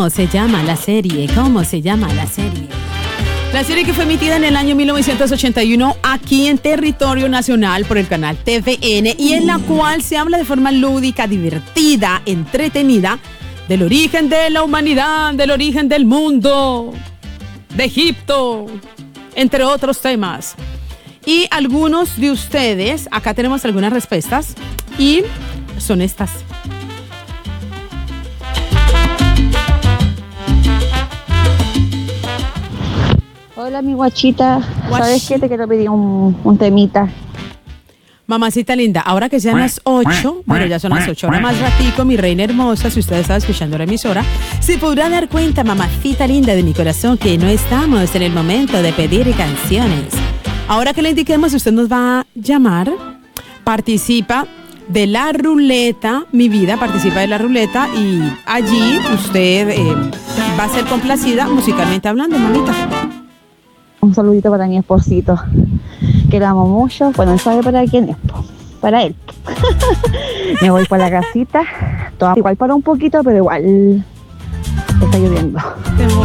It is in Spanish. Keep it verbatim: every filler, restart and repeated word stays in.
¿Cómo se llama la serie? ¿Cómo se llama la serie? La serie que fue emitida en el año mil novecientos ochenta y uno aquí en territorio nacional por el canal T V N y en la cual se habla de forma lúdica, divertida, entretenida del origen de la humanidad, del origen del mundo, de Egipto, entre otros temas. Y algunos de ustedes, acá tenemos algunas respuestas y son estas. Hola, mi guachita. Guach- ¿Sabes qué? Te quiero pedir un, un temita. Mamacita linda, ahora que sean las ocho, bueno, ya son las ocho, ahora más ratico, mi reina hermosa, si usted estaba escuchando la emisora, se podrá dar cuenta, mamacita linda de mi corazón, que no estamos en el momento de pedir canciones. Ahora que le indiquemos, usted nos va a llamar, participa de la ruleta, mi vida, participa de la ruleta y allí usted eh, va a ser complacida musicalmente hablando, mamita. Un saludito para mi esposito, que lo amo mucho. Bueno, él sabe para quién es, po. Para él. Me voy para la casita. Toda, igual para un poquito, pero igual está lloviendo.